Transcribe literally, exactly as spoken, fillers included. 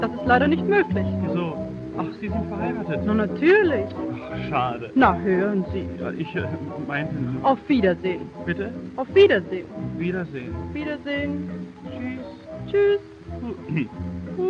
Das ist leider nicht möglich. Wieso? Ach, Sie sind verheiratet. Na, natürlich. Ach, schade. Na, hören Sie. Ja, ich äh, meinte... Auf Wiedersehen. Bitte? Auf Wiedersehen. Wiedersehen. Wiedersehen. Tschüss. Tschüss.